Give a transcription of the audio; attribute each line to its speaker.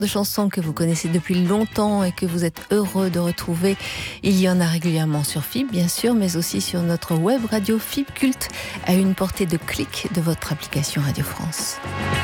Speaker 1: de chansons que vous connaissez depuis longtemps et que vous êtes heureux de retrouver. Il y en a régulièrement sur FIB, bien sûr, mais aussi sur notre web radio FIB Culte, à une portée de clic de votre application Radio France.